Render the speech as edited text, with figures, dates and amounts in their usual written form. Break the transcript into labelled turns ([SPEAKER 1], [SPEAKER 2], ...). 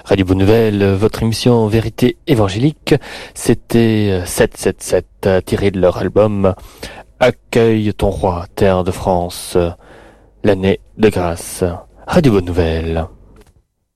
[SPEAKER 1] Radio Bonne Nouvelle, votre émission Vérité évangélique, c'était 777 tiré de leur album Accueille ton roi, terre de France, l'année de grâce. Radio Bonne Nouvelle.